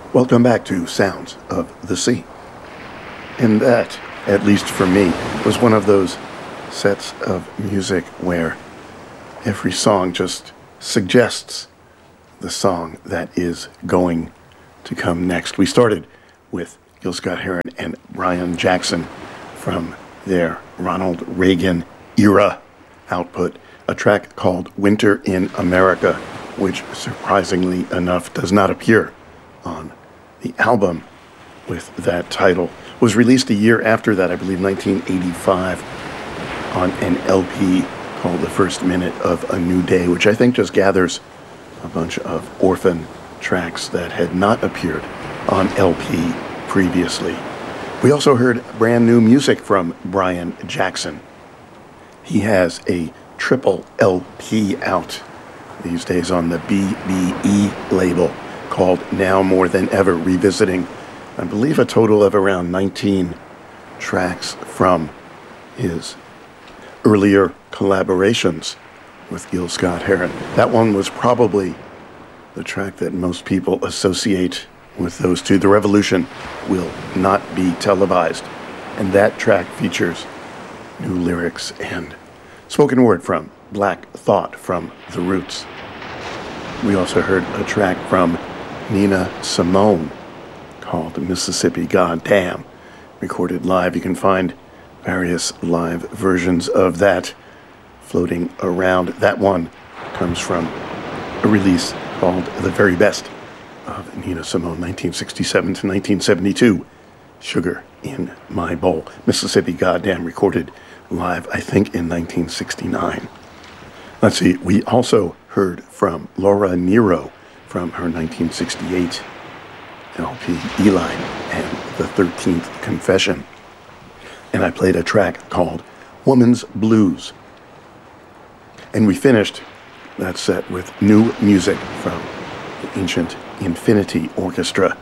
Welcome back to Sounds of the Sea. And that, at least for me, was one of those sets of music where every song just suggests the song that is going to come next. We started with Gil Scott-Heron and Brian Jackson from their Ronald Reagan era output, a track called Winter in America, which surprisingly enough does not appear on the album with that title. Was released a year after that, I believe 1985, on an LP called The First Minute of a New Day, which I think just gathers a bunch of orphan tracks that had not appeared on LP previously. We also heard brand new music from Brian Jackson. He has a triple LP out these days on the BBE label called Now More Than Ever, revisiting, I believe, a total of around 19 tracks from his earlier collaborations with Gil Scott-Heron. That one was probably the track that most people associate with those two. The Revolution Will Not Be Televised. And that track features new lyrics and spoken word from Black Thought from The Roots. We also heard a track from Nina Simone called Mississippi Goddamn, recorded live. You can find various live versions of that floating around. That one comes from a release called The Very Best of Nina Simone, 1967 to 1972. Sugar in My Bowl. Mississippi Goddamn, recorded live, I think, in 1969. Let's see, we also heard from Laura Nyro from her 1968 LP Eli and the 13th Confession. And I played a track called Woman's Blues. And we finished that set with new music from the Ancient Infinity Orchestra.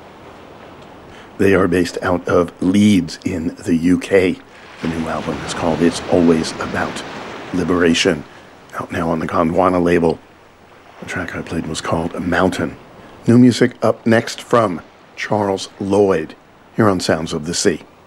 They are based out of Leeds in the UK. The new album is called It's Always About Liberation, out now on the Gondwana label. The track I played was called Mountain. New music up next from Charles Lloyd, here on Sounds of the Sea.